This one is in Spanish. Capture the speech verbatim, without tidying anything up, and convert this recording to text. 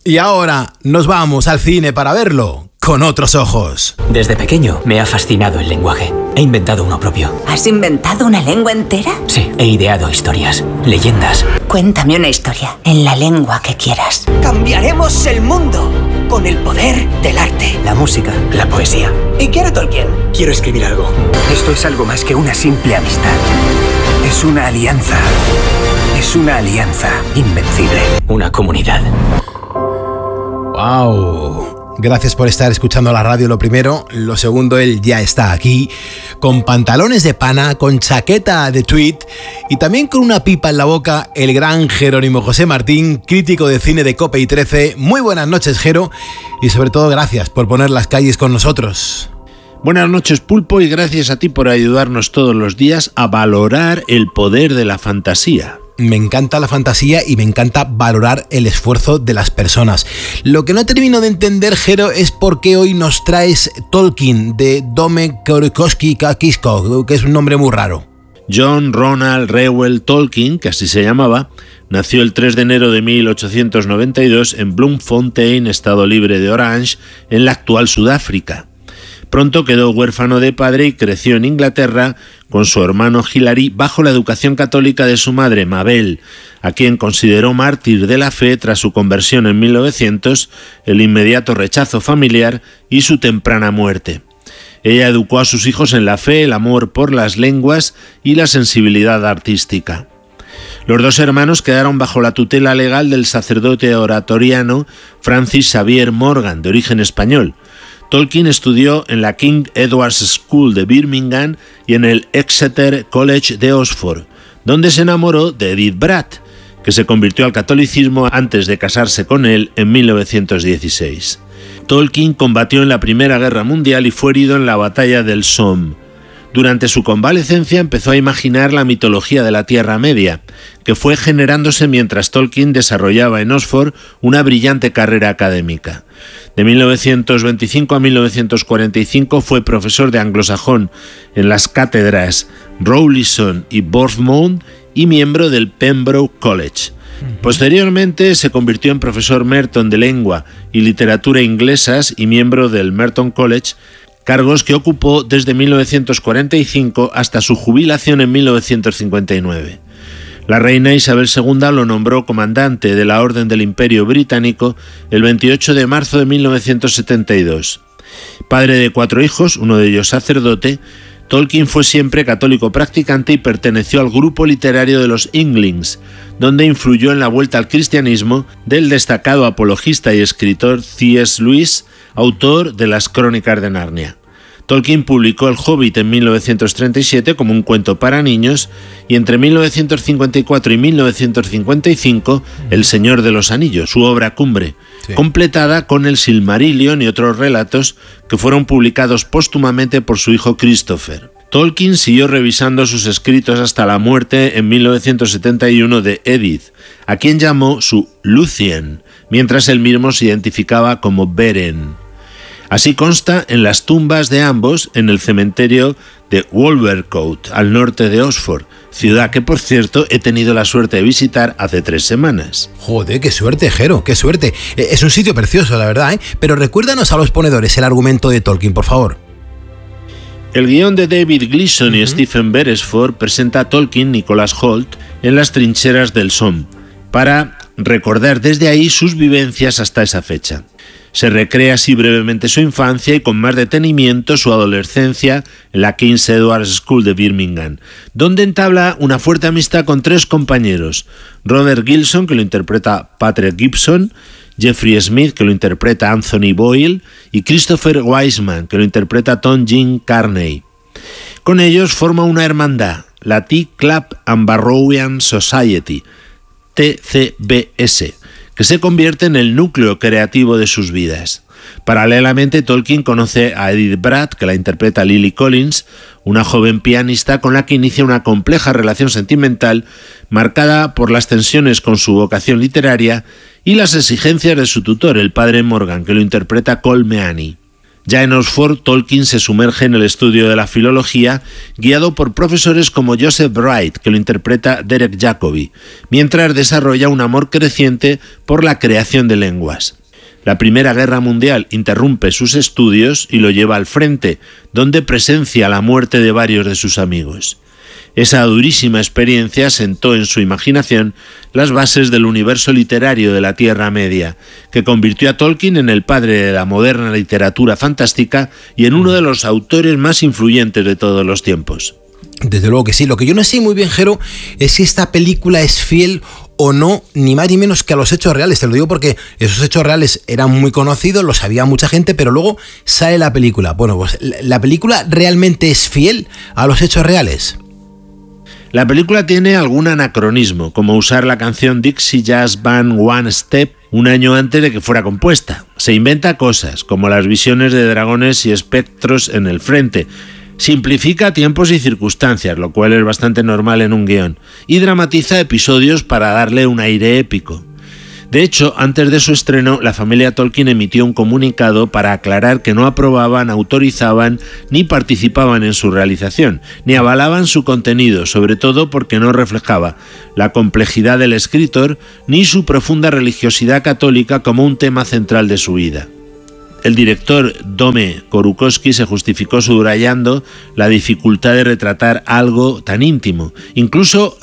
Y ahora nos vamos al cine para verlo con otros ojos. Desde pequeño me ha fascinado el lenguaje. He inventado uno propio. ¿Has inventado una lengua entera? Sí, he ideado historias, leyendas. Cuéntame una historia en la lengua que quieras. Cambiaremos el mundo con el poder del arte. La música, la poesía. ¿Y qué hará Tolkien? Quiero escribir algo. Esto es algo más que una simple amistad. Es una alianza. Es una alianza invencible. Una comunidad. ¡Wow! Gracias por estar escuchando la radio, lo primero. Lo segundo, él ya está aquí, con pantalones de pana, con chaqueta de tweed y también con una pipa en la boca, el gran Jerónimo José Martín, crítico de cine de COPE y trece. Muy buenas noches, Jero, y sobre todo gracias por poner las calles con nosotros. Buenas noches, Pulpo, y gracias a ti por ayudarnos todos los días a valorar el poder de la fantasía. Me encanta la fantasía y me encanta valorar el esfuerzo de las personas. Lo que no termino de entender, Jero, es por qué hoy nos traes Tolkien, de Dome Korikoski Kakisko, que es un nombre muy raro. John Ronald Reuel Tolkien, que así se llamaba, nació el tres de enero de mil ochocientos noventa y dos en Bloemfontein, Estado Libre de Orange, en la actual Sudáfrica. Pronto quedó huérfano de padre y creció en Inglaterra con su hermano Hilary bajo la educación católica de su madre, Mabel, a quien consideró mártir de la fe tras su conversión en mil novecientos, el inmediato rechazo familiar y su temprana muerte. Ella educó a sus hijos en la fe, el amor por las lenguas y la sensibilidad artística. Los dos hermanos quedaron bajo la tutela legal del sacerdote oratoriano Francis Xavier Morgan, de origen español. Tolkien estudió en la King Edward's School de Birmingham y en el Exeter College de Oxford, donde se enamoró de Edith Bratt, que se convirtió al catolicismo antes de casarse con él en mil novecientos dieciséis. Tolkien combatió en la Primera Guerra Mundial y fue herido en la batalla del Somme. Durante su convalecencia empezó a imaginar la mitología de la Tierra Media, que fue generándose mientras Tolkien desarrollaba en Oxford una brillante carrera académica. De mil novecientos veinticinco a mil novecientos cuarenta y cinco fue profesor de anglosajón en las cátedras Rawlinson y Bournemouth y miembro del Pembroke College. Posteriormente se convirtió en profesor Merton de lengua y literatura inglesas y miembro del Merton College, cargos que ocupó desde mil novecientos cuarenta y cinco hasta su jubilación en mil novecientos cincuenta y nueve. La reina Isabel segunda lo nombró comandante de la Orden del Imperio Británico el veintiocho de marzo de mil novecientos setenta y dos. Padre de cuatro hijos, uno de ellos sacerdote, Tolkien fue siempre católico practicante y perteneció al grupo literario de los Inklings, donde influyó en la vuelta al cristianismo del destacado apologista y escritor C S Lewis, autor de las Crónicas de Narnia. Tolkien publicó El Hobbit en mil novecientos treinta y siete como un cuento para niños y entre mil novecientos cincuenta y cuatro y mil novecientos cincuenta y cinco El Señor de los Anillos, su obra cumbre, sí, completada con el Silmarillion y otros relatos que fueron publicados póstumamente por su hijo Christopher. Tolkien siguió revisando sus escritos hasta la muerte en mil novecientos setenta y uno de Edith, a quien llamó su Lúthien, mientras él mismo se identificaba como Beren. Así consta en las tumbas de ambos en el cementerio de Wolvercote, al norte de Oxford, ciudad que, por cierto, he tenido la suerte de visitar hace tres semanas. Joder, qué suerte, Jero, qué suerte. Es un sitio precioso, la verdad, ¿eh? Pero recuérdanos a los ponedores el argumento de Tolkien, por favor. El guión de David Gleason y uh-huh. Stephen Beresford presenta a Tolkien, Nicholas Hoult, en las trincheras del Somme, para recordar desde ahí sus vivencias hasta esa fecha. Se recrea así brevemente su infancia y con más detenimiento su adolescencia en la King's Edward's School de Birmingham, donde entabla una fuerte amistad con tres compañeros: Robert Gilson, que lo interpreta Patrick Gibson, Jeffrey Smith, que lo interpreta Anthony Boyle, y Christopher Wiseman, que lo interpreta Tom Jim Carney. Con ellos forma una hermandad, la Tea Club and Barrowian Society, T C B S, que se convierte en el núcleo creativo de sus vidas. Paralelamente, Tolkien conoce a Edith Bratt, que la interpreta Lily Collins, una joven pianista con la que inicia una compleja relación sentimental marcada por las tensiones con su vocación literaria y las exigencias de su tutor, el padre Morgan, que lo interpreta Cole Meany. Ya en Oxford, Tolkien se sumerge en el estudio de la filología, guiado por profesores como Joseph Wright, que lo interpreta Derek Jacobi, mientras desarrolla un amor creciente por la creación de lenguas. La Primera Guerra Mundial interrumpe sus estudios y lo lleva al frente, donde presencia la muerte de varios de sus amigos. Esa durísima experiencia sentó en su imaginación las bases del universo literario de la Tierra Media, que convirtió a Tolkien en el padre de la moderna literatura fantástica y en uno de los autores más influyentes de todos los tiempos. Desde luego que sí. Lo que yo no sé muy bien, Jero, es si esta película es fiel o no, ni más ni menos que a los hechos reales. Te lo digo porque esos hechos reales eran muy conocidos, lo sabía mucha gente, pero luego sale la película. Bueno, pues ¿la película realmente es fiel a los hechos reales? La película tiene algún anacronismo, como usar la canción Dixie Jazz Band One Step un año antes de que fuera compuesta. Se inventa cosas, como las visiones de dragones y espectros en el frente. Simplifica tiempos y circunstancias, lo cual es bastante normal en un guión, y dramatiza episodios para darle un aire épico. De hecho, antes de su estreno, la familia Tolkien emitió un comunicado para aclarar que no aprobaban, autorizaban ni participaban en su realización, ni avalaban su contenido, sobre todo porque no reflejaba la complejidad del escritor ni su profunda religiosidad católica como un tema central de su vida. El director Dome Korukowski se justificó subrayando la dificultad de retratar algo tan íntimo. Incluso